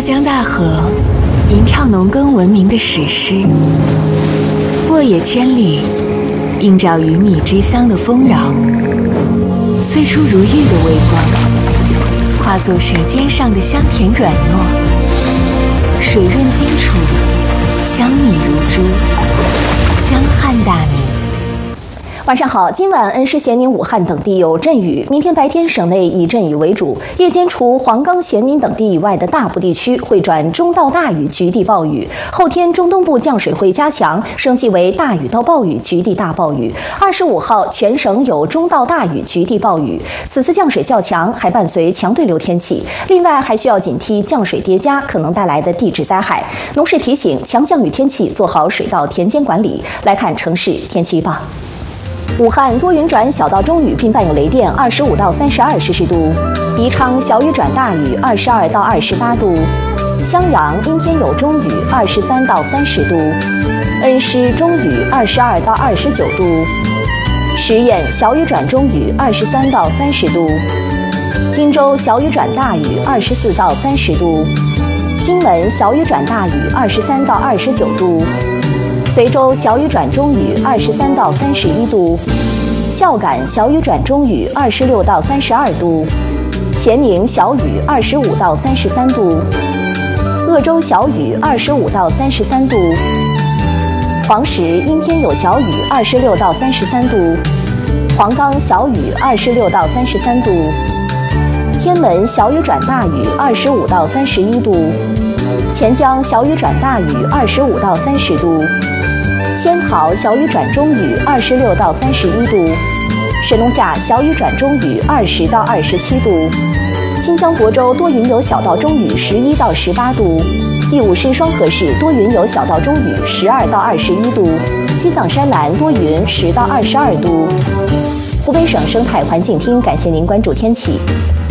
江大河吟唱农耕文明的史诗，沃野千里映照鱼米之乡的丰饶，催出如玉的微光，化作舌尖上的香甜软糯，水润清楚，江米如珠，江汉大名。 晚上好，今晚恩施、咸宁、武汉等地有阵雨，明天白天省内以阵雨为主，夜间除黄冈、咸宁等地以外的大部地区会转中到大雨，局地暴雨。后天中东部降水会加强，升级为大雨到暴雨，局地大暴雨。25号全省有中到大雨，局地暴雨。此次降水较强，还伴随强对流天气，另外还需要警惕降水叠加可能带来的地质灾害。农事提醒，强降雨天气做好水稻田间管理。来看城市天气预报。武汉多云转小到中雨，并伴有雷电，25到32摄氏度；宜昌小雨转大雨，22到28度；襄阳阴天有中雨，23到30度；恩施中雨，22到29度；十堰小雨转中雨，23到30度；荆州小雨转大雨，24到30度；荆门小雨转大雨，23到29度。随州小雨转中雨，23到31度；孝感小雨转中雨，26到32度；咸宁小雨25到33度；鄂州小雨25到33度；黄石阴天有小雨，26到33度；黄冈小雨26到33度；天门小雨转大雨25到31度；钱江小雨转大雨25到30度；仙桃小雨转中雨26到31度；神农架小雨转中雨20到27度；新疆亳州多云有小到中雨11到18度；义乌市双河市多云有小到中雨12到21度；西藏山南多云10到22度。湖北省生态环境厅感谢您关注天气。